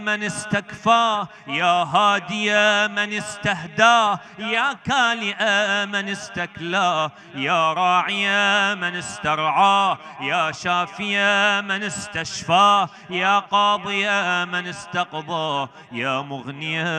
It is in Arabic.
من استكفاه، يا هادي من استهداه، يا كالئ من استكلاه، يا راعي من استرعاه، يا شافي من استشفاه، يا قاضي من استقضاه، يا مغني